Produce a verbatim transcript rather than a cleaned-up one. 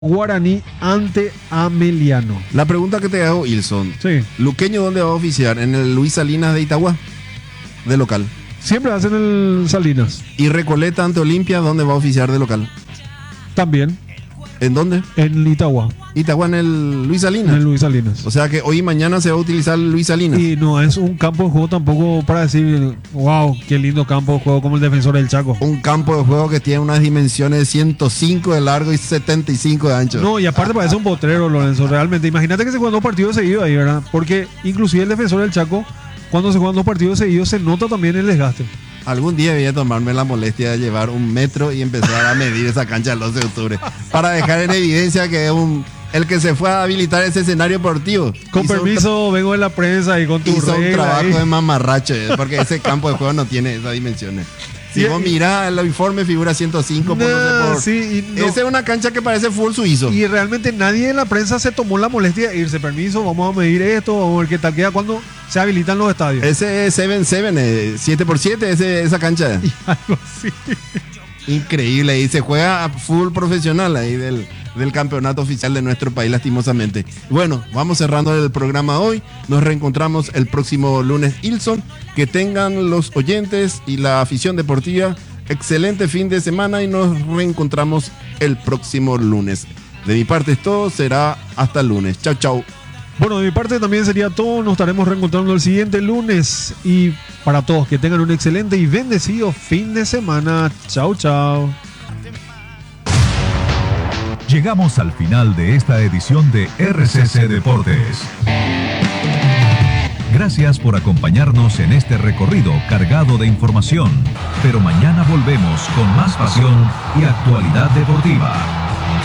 Guaraní ante Ameliano. La pregunta que te hago, Ilson. Sí. ¿Luqueño dónde va a oficiar? ¿En el Luis Salinas de Itagua? De local. Siempre hacen el Salinas. ¿Y Recoleta ante Olimpia dónde va a oficiar de local? También. ¿En dónde? En Itagua. Itagua en el Luis Salinas. En el Luis Salinas. O sea que hoy y mañana se va a utilizar el Luis Salinas. Y no es un campo de juego tampoco para decir, wow, qué lindo campo de juego como el Defensor del Chaco. Un campo de juego que tiene unas dimensiones de ciento cinco de largo y setenta y cinco de ancho. No, y aparte parece un potrero, Lorenzo, realmente. Imagínate que se juegan dos partidos seguidos ahí, ¿verdad? Porque inclusive el Defensor del Chaco, cuando se juegan dos partidos seguidos, se nota también el desgaste. Algún día voy a tomarme la molestia de llevar un metro y empezar a medir esa cancha el doce de octubre para dejar en evidencia que es un, el que se fue a habilitar ese escenario deportivo. Con hizo permiso, un vengo de la prensa y con tu hizo un regla trabajo ahí. de mamarracho, eh, porque ese campo de juego no tiene esas dimensiones. Si Y- vos mirás el informe figura ciento cinco por, no sé, Nah, por- sí, y no- Esa es una cancha que parece fútbol suizo. Y realmente nadie en la prensa se tomó la molestia de irse. Permiso, vamos a medir esto, vamos a ver qué tal queda cuando se habilitan los estadios. Ese es siete siete, eh, siete por siete, ese, esa cancha. Y algo así. Increíble, y se juega a full profesional ahí del, del campeonato oficial de nuestro país, lastimosamente. Bueno, vamos cerrando el programa hoy. Nos reencontramos el próximo lunes, Ilson. Que tengan los oyentes y la afición deportiva excelente fin de semana y nos reencontramos el próximo lunes. De mi parte es todo, será hasta el lunes. Chau, chau. Bueno, de mi parte también sería todo. Nos estaremos reencontrando el siguiente lunes. Y para todos, que tengan un excelente y bendecido fin de semana. Chau, chau. Llegamos al final de esta edición de R C C Deportes. Gracias por acompañarnos en este recorrido cargado de información. Pero mañana volvemos con más pasión y actualidad deportiva.